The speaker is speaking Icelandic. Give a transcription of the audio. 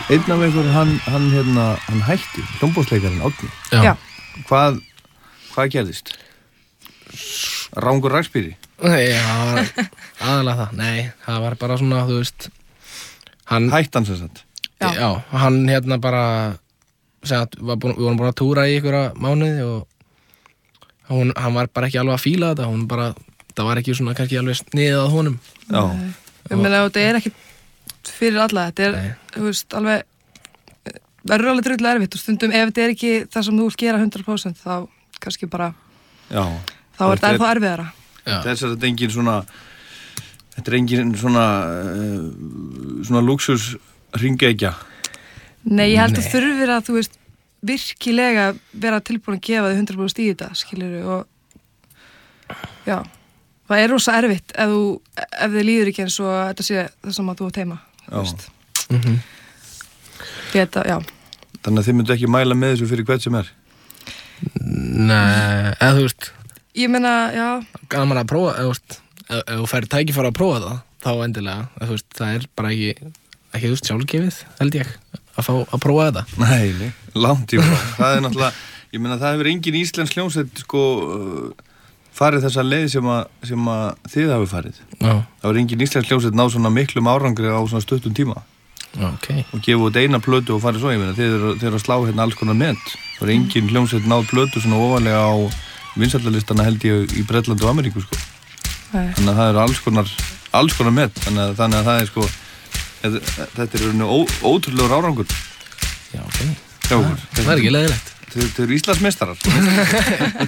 Einn af ykkur, hann hætti, hljómborðsleikarinn Árni. Já. Hvað gerðist? Rangur rakspýri? Já, aðalega það. Nei, það var bara svona, þú veist. Hættan sem sagt? Já, hann bara, við vorum búin að túra í einhverja mánuði og hann var bara ekki alveg að fíla þetta. Það var ekki svona kannski alveg sniðið að honum. Já. Ég meina, þetta ekki fyrir alla. Þetta þú veist, alveg, verður alveg drullu erfitt og stundum ef þetta ekki það sem þú vilt gera 100% þá kannski bara, já. Þá er þetta ennþá erfiðara. Þess að þetta er engin svona luxus hringekja. Nei, ég held að þurfir að, þú veist, virkilega vera tilbúin að gefa þig 100% í þetta, skilurðu, og já, það er rosa erfitt ef þið líður ekki eins og þetta sé það sem að þú átt heima, þú veist. Þetta, já. Þannig að þið myndu ekki mæla með þessu fyrir hvert sem er? Nei, eða þú veist. Ég meina, já. Gaman að prófa, ef þú færir tækifæri að prófa það, þá endilega, þú veist, það er bara ekki, þú veist, sjálfgefið, held ég, að fá að prófa þetta. Nei, langt í frá. Það er náttúrulega, ég meina, það hefur engin íslensk hljómsveit, farið þessa leið sem að þið hafi farið. Já. Það var engin íslensk hljómsveit náð svona miklum árangri á svona stuttum tíma. Okay. Og gefa út eina plötu og farið svo, ég meina, þið eru að slá hérna alls konar met. Það var engin hljómsveit náð plötu svona ofalega á vinsældarlistana held ég í Bretland og Ameríku, sko. Nei. Þannig að það eru alls konar met, þannig að það er, sko, þetta er ótrúlegur árangur. Já, ok. Það er ekki leiðilegt. Þau eru Íslandsmeistarar.